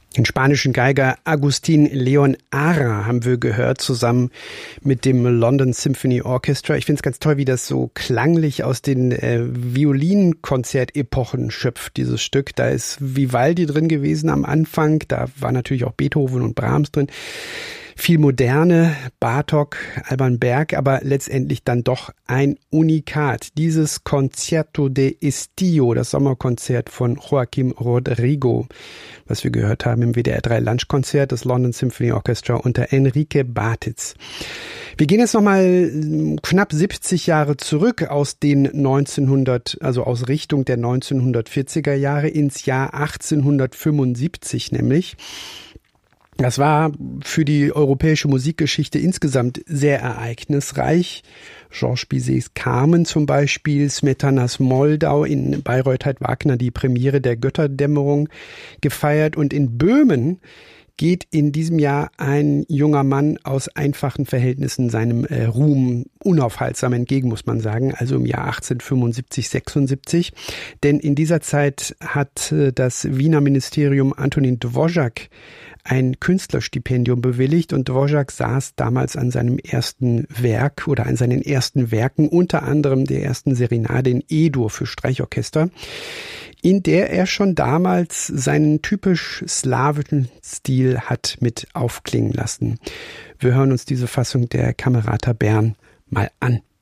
Den spanischen Geiger Agustín León Ara haben wir gehört, zusammen mit dem London Symphony Orchestra. Ich finde es ganz toll, wie das so klanglich aus den Violinkonzertepochen schöpft, dieses Stück. Da ist Vivaldi drin gewesen am Anfang, da war natürlich auch Beethoven und Brahms drin. Viel Moderne, Bartók, Alban Berg, aber letztendlich dann doch ein Unikat. Dieses Concierto de Estío, das Sommerkonzert von Joaquim Rodrigo, was wir gehört haben im WDR 3 Lunchkonzert des London Symphony Orchestra unter Enrique Bartitz. Wir gehen jetzt nochmal knapp 70 Jahre zurück aus den aus Richtung der 1940er Jahre ins Jahr 1875 nämlich. Das war für die europäische Musikgeschichte insgesamt sehr ereignisreich. Georges Bizets Carmen zum Beispiel, Smetanas Moldau, in Bayreuth hat Wagner die Premiere der Götterdämmerung gefeiert und in Böhmen geht in diesem Jahr ein junger Mann aus einfachen Verhältnissen seinem Ruhm unaufhaltsam entgegen, muss man sagen, also im Jahr 1875, 76. Denn in dieser Zeit hat das Wiener Ministerium Antonin Dvořák ein Künstlerstipendium bewilligt und Dvořák saß damals an seinem ersten Werk oder an seinen ersten Werken, unter anderem der ersten Serenade in E-Dur für Streichorchester, in der er schon damals seinen typisch slawischen Stil hat mit aufklingen lassen. Wir hören uns diese Fassung der Camerata Bern mal an.